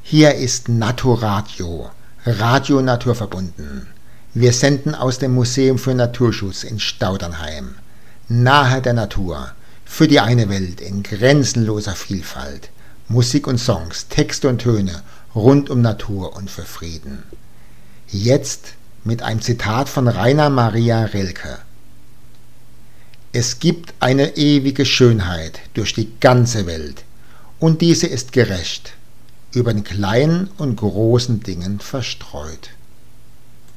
Hier ist Naturadio, Radio naturverbunden. Wir senden aus dem Museum für Naturschutz in Staudernheim. Nahe der Natur, für die eine Welt in grenzenloser Vielfalt. Musik und Songs, Texte und Töne rund um Natur und für Frieden. Jetzt mit einem Zitat von Rainer Maria Rilke. Es gibt eine ewige Schönheit durch die ganze Welt, und diese ist gerecht, über den kleinen und großen Dingen verstreut.